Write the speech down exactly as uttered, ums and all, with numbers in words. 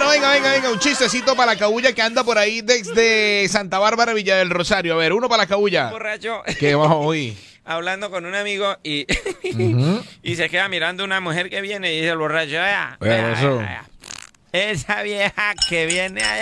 venga, venga, venga, un chistecito para la cabulla que anda por ahí desde Santa Bárbara, Villa del Rosario. A ver, uno para la cabulla. Un borracho ¿Qué va hoy? hablando con un amigo y, Ujú. y se queda mirando una mujer que viene y dice el borracho, vea, Vea vea, eso. vea, vea. Esa vieja que viene allá.